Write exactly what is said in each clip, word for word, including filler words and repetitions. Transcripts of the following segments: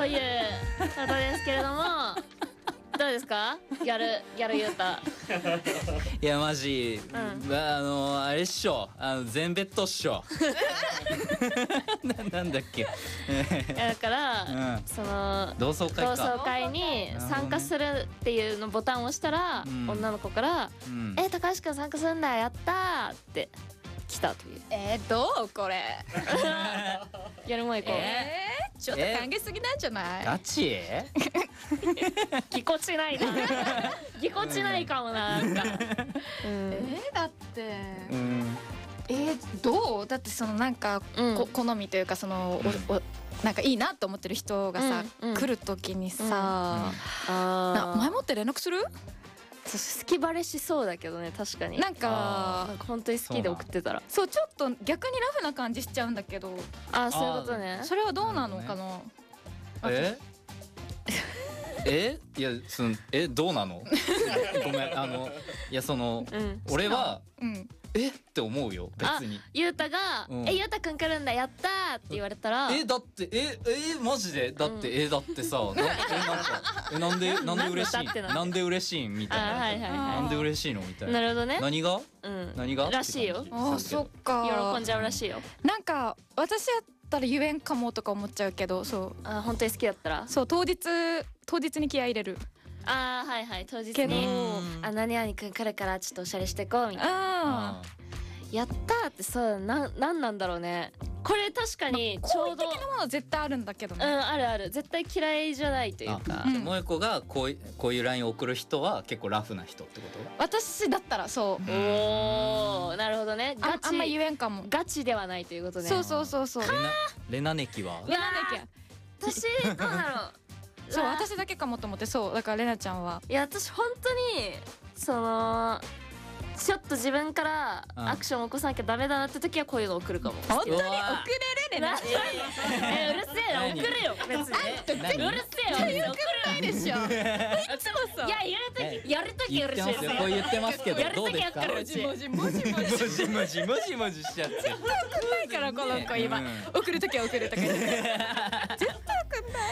ということですけれども、どうですかギャルギャルゆうた。 いやマジ、 うん、 あのあれっしょ、あの全ベッドっしょ。な, なんだっけ。 いやだから、うん、その同窓会か、 同窓会に参加するっていうのボタンを押したら、うん、女の子から、うん、え高橋くん参加するんだやったーって来たという。 えー、どうこれ。 ギャル萌子、 えー、ちょっと考えすぎなんじゃない？ ガチ？ ぎこちないな。ぎこちないかもな、なんか、うん、 えー、だって、 うん、 えー、どう？だってそのなんか、うん、好みというかその、うん、おおなんかいいなと思ってる人がさ、うん、来る時にさ、うんうん、あ前もって連絡する？ 好きバレしそうだけどね、確かに。なんかなんか本当に好きで送ってたら、 そうちょっと逆にラフな感じしちゃうんだけど。 あ、そういうことね。 それはどうなのかな。 ええいやそのえどうなの。ごめん、あのいやその、うん、俺は、うん、えって思うよ別に。 ゆうたが、うん、えゆうたくん来るんだやったーって言われたら、 えだってええマジでだって、うん、えだってさだってえなんかえなんでなんで嬉しいなんで嬉しいみたいな、 はいはいはい、 なんで嬉しいのみたいな。 なるほどね。 何が、 うん、 何がらしいよ。 あそっか、 喜んじゃうらしいよ。 なんか私やったら言えんかもとか思っちゃうけど、そうあ本当に好きだったら、 そう当日当日に気合い入れる。 あーはいはい、当日にあ何々くん来るからちょっとおしゃれしてこうみたいな。やったーってさ、ななんなんだろうね。これ確かにちょうど、 まあ、好意的なものは絶対あるんだけどね。 うんあるある、絶対嫌いじゃないというか。 萌子がこういうこういうラインを送る人は結構ラフな人ってこと？ 私だったらそう。 おーなるほどね。 ガチ あ, あんま言えんかも。 ガチではないということね。 そうそうそうそう。 レナネキは？ レナネキは私どうだろう。 そう私だけかもと思って。そうだからレナちゃんは。 いや私本当にそのちょっと自分からアクションを起こさなきゃダメだなって時はこういうの送るかも。 本当に送れるレナ。 えうるせえな、送るよ別に。うるせえよ、送るないでしょ。いつもさ、いややる時やる時うるせえ。 こう言ってますけどどうですか？ もじもじもじもじもじもじもじもじしちゃって。絶対送んないからこの子今。送る時は送るとか言って。絶対送んない。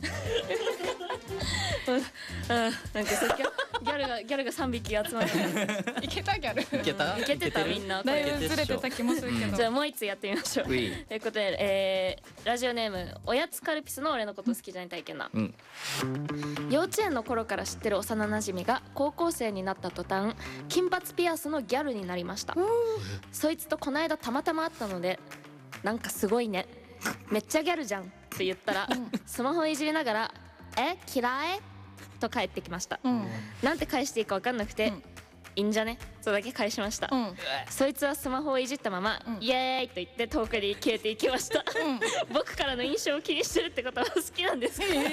うん、なんかさギャルがギャルが三匹集まる。 いけたギャル。 いけた？ いけてたみんな。 だいぶずれてた気もするけど。 じゃあもう一つやってみましょう。ということで、えー、ラジオネームおやつカルピスの俺のこと好きじゃない体験談。うん、幼稚園の頃から知ってる幼なじみが高校生になった途端金髪ピアスのギャルになりました。そいつとこの間たまたま会ったので、なんかすごいね、めっちゃギャルじゃんって言ったら、スマホいじりながらえ嫌いと返ってきました。うん、なんて返していいか分かんなくて、うん、いいんじゃねとだけ返しました。うん、そいつはスマホをいじったまま、うん、イエーイと言って遠くに消えていきました。うん、僕からの印象を気にしてるってことは好きなんですか？えー、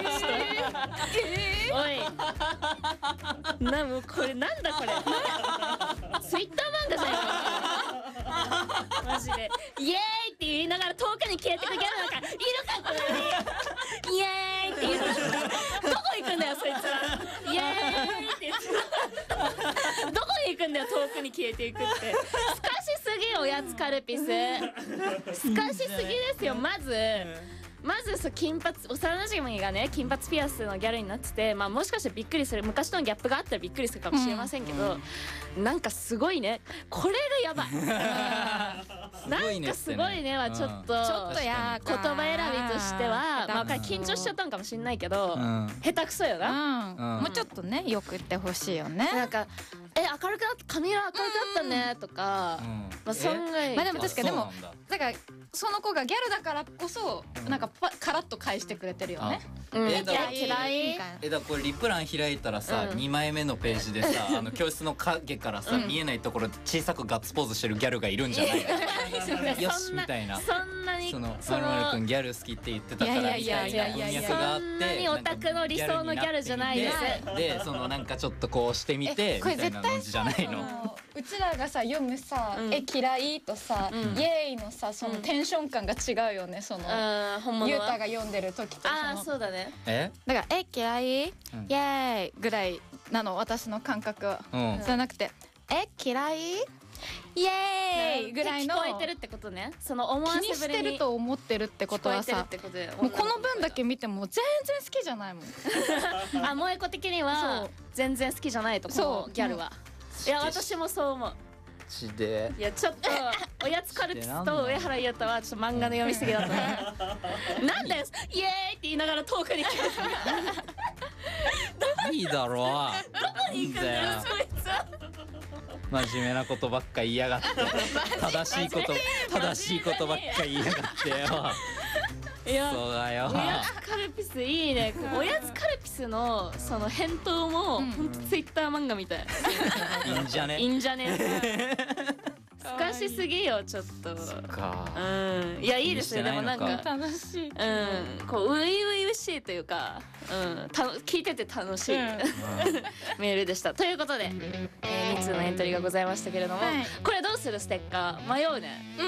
おいな、もうこれなんだこれツイッター漫画じゃんマジで。イエーイって言いながら遠くに消えてくギャルなんかいるかこれに。イエーイって言うどこ行くんだよそいつら。イエーイって言ってどこに行くんだよ遠くに消えていくって。すかしすぎおやつカルピス。すかしすぎですよ。まずまずそう金髪幼なじみがね金髪ピアスのギャルになってて、まあ、もしかしてびっくりする、昔とのギャップがあったらびっくりするかもしれませんけど、うん、なんかすごいねこれがやばい。なんかすごいねはちょっと、うん、ちょっとや言葉選びとしてはまあ緊張しちゃったんかもしれないけど、うん、下手くそよな、 うんうん、もうちょっとねよく言ってほしいよね。 なんかえ明るくなった髪色明るくなったねとか、うんまあ、そんぐらい。 まあでも確かにでもだからその子がギャルだからこそなんかパカラッと返してくれてるよね。 うん、えだ嫌いえだこれリプラン開いたらさ、うん、にまいめのページでさあの教室の影からさ、うん、見えないところで小さくガッツポーズしてるギャルがいるんじゃないの？よしみたいな。 そんなにそのまるまるくんギャル好きって言ってたからみたいな文脈があって、 そんなにオタクの理想のギャルじゃないです。 でそのなんかちょっとこうしてみてみたいな感じじゃないの？ うちらがさ読むさ、うん、え嫌いとさ、うん、イエーイのさそのテンション感が違うよね。そのゆうたが読んでる時とそのあそうだね。 えだからえ嫌い、うん、イエーイぐらいなの私の感覚は、うん、じゃなくてえ嫌いイエーイぐらいの聞こえてるってことね。その思わせぶりに気にしてると思ってるってことはさ、もうこの分だけ見ても全然好きじゃないもん。 あ、萌子的には全然好きじゃないと、このギャルは。いや私もそう思う。 ちでいやちょっとおやつカルピスと上原優太はちょっと漫画の読みすぎだったね。なんだよイエーイって言いながら遠くに来いいだろう。どこに行くんだよそいつは。 真面目なことばっか言いやがって。正しいこと正しいことばっか言いやがってよ。 いやそうだよ。 おやつカルピスいいね。おやつカルピスのその返答もほんとツイッター漫画みたい。 いいんじゃね。 いいんじゃね。透かしすぎよちょっと。 か。 うん。いやいいですね。でもなんか楽しい。 うん。こう初々しいというか、うん。た聞いてて楽しいメールでした。ということで、えー、に通のエントリーがございましたけれども、これどうするステッカー迷うね。 うん。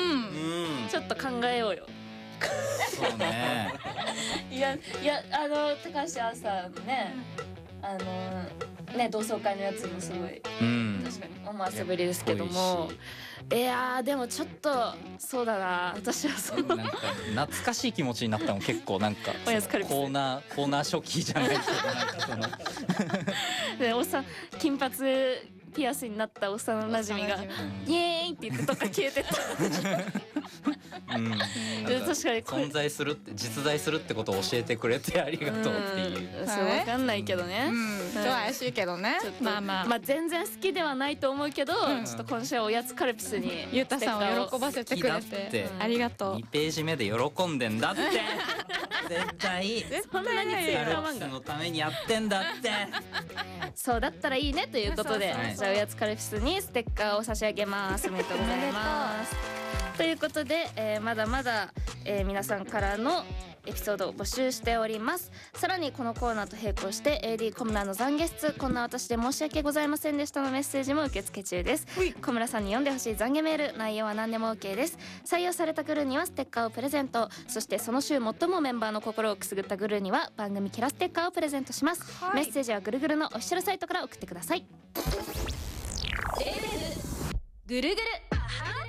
ちょっと考えようよ。 そうね。 いやいやあの高橋あさんね、あのね同窓会のやつもすごい、うん、確かに思わせぶりですけども、いやーでもちょっとそうだな、私はそうなんか懐かしい気持ちになったの結構なんかコーナーコーナー初期じゃないけどなんかそのでおっさん金髪ピアスになった幼なじみがイエーイって言ってどっか消えてった。 うん、確かに存在するって実在するってことを教えてくれてありがとうっていう。 そうわかんないけどね。 ちょっと怪しいけどね。まあまあまあ全然好きではないと思うけど、ちょっと今週はおやつカルピスにゆうたさんを喜ばせてくれてありがとう。 にページ目で喜んでんだって。絶対そんなにツイッター漫画のためにやってんだって。 そうだったらいいねということで、じゃあおやつカルピスにステッカーを差し上げます。おめでとうございます。ということで、えー、まだまだ、えー、皆さんからのエピソードを募集しております。さらにこのコーナーと並行して エーディー 小村の懺悔室、こんな私で申し訳ございませんでしたのメッセージも受付中です。小村さんに読んでほしい懺悔メール、内容は何でも OK です。採用されたグルにはステッカーをプレゼント、そしてその週最もメンバーの心をくすぐったグルには番組キャラステッカーをプレゼントします、はい、メッセージはぐるぐるのオフィシャルサイトから送ってください。 ジェイウェーブ ぐるぐる